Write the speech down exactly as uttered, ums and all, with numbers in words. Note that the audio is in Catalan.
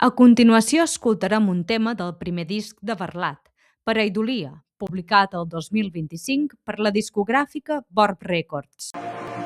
A continuació escoltarem un tema del primer disc de Varlat, Pareidolia, publicat el dos mil vint-i-cinc per la discogràfica Borb Records.